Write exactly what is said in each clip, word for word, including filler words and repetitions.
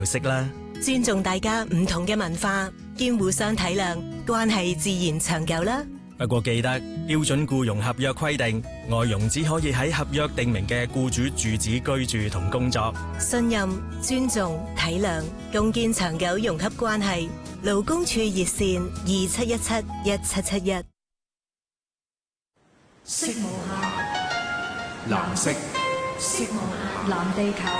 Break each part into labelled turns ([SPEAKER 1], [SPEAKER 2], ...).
[SPEAKER 1] 識啦。
[SPEAKER 2] 尊重大家唔同嘅文化，兼互相體諒，關係自然長久啦。
[SPEAKER 1] 不過記得標準僱傭合約規定，外傭只可以喺合約訂明嘅僱主住址居住同工作。
[SPEAKER 2] 信任、尊重、體諒，共建長久融洽關係。勞工處熱線二七一七一七七一。
[SPEAKER 3] 色無限，藍色。色無限，藍地球。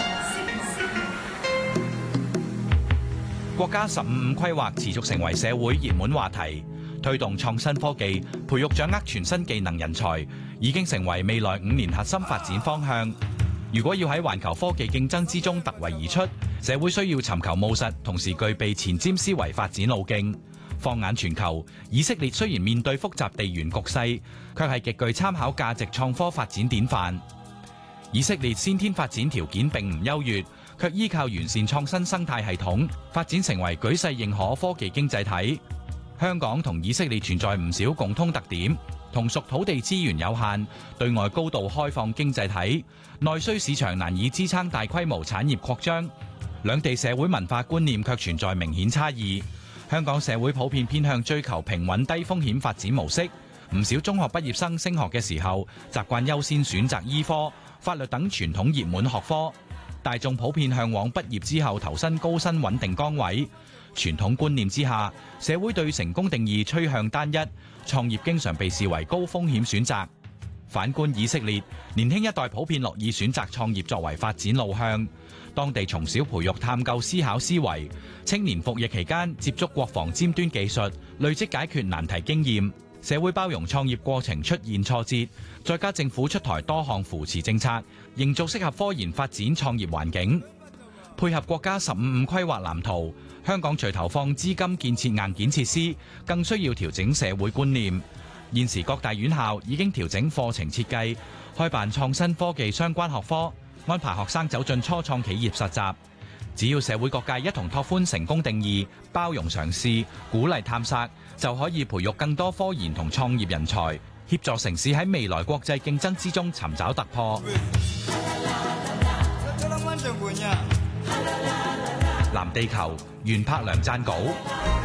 [SPEAKER 4] 國家十五五規劃持續成為社會熱門話題，推動創新科技，培育掌握全新技能人才，已經成為未來五年核心發展方向。如果要喺環球科技競爭之中突圍而出，社會需要尋求務實，同時具備前瞻思維發展路徑。放眼全球，以色列雖然面對複雜地緣局勢，卻係極具參考價值創科發展典範。以色列先天發展條件並唔優越，卻依靠完善創新生態系統，發展成為舉世認可科技經濟體。香港同以色列存在唔少共通特點，同屬土地資源有限，對外高度開放經濟體，內需市場難以支撐大規模產業擴張，兩地社會文化觀念卻存在明顯差異。香港社會普遍偏向追求平穩低風險發展模式，唔少中學畢業生升學嘅時候，習慣優先選擇醫科、法律等傳統熱門學科。大眾普遍向往畢業之後投身高薪穩定崗位。傳統觀念之下，社會對成功定義趨向單一，創業經常被視為高風險選擇。反觀以色列，年輕一代普遍樂意選擇創業作為發展路向。當地從小培育探究思考思維，青年服役期間接觸國防尖端技術，累積解決難題經驗。社會包容創業過程出現挫折，再加政府出台多項扶持政策，營造適合科研發展創業環境。配合國家十五五規劃藍圖，香港除投放資金建設硬件設施，更需要調整社會觀念。現時各大院校已經調整課程設計，開辦創新科技相關學科，安排學生走進初創企業實習。只要社會各界一同拓寬成功定義，包容嘗試，鼓勵探索，就可以培育更多科研同創業人才，協助城市喺未來國際競爭之中尋找突破。藍地球，袁柏良撰稿。